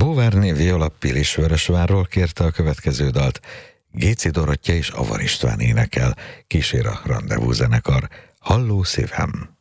Hóvárné Viola Pilisvörösvárról kérte a következő dalt, Géci Dorottya és Avar István énekel, kísér a Rendezvú zenekar. Halló szívem!